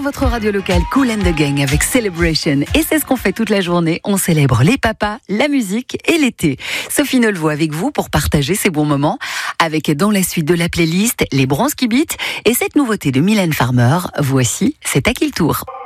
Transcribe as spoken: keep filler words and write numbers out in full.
votre radio locale Kool and the Gang avec Celebration. Et c'est ce qu'on fait toute la journée. On célèbre les papas, la musique et l'été. Sophie Nolvaud avec vous pour partager ces bons moments. Avec dans la suite de la playlist, les bronzes qui beat et cette nouveauté de Mylène Farmer. Voici, c'est à qui le tour?